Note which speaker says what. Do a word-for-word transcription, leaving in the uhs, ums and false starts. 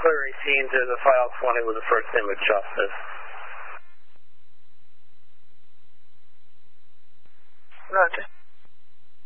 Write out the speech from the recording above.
Speaker 1: clear eighteen to the file twenty with the first name of Justice.
Speaker 2: Roger.